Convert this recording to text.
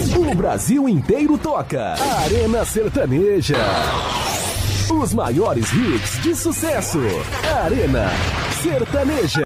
O Brasil inteiro toca. Arena Sertaneja. Os maiores hits de sucesso. Arena Sertaneja.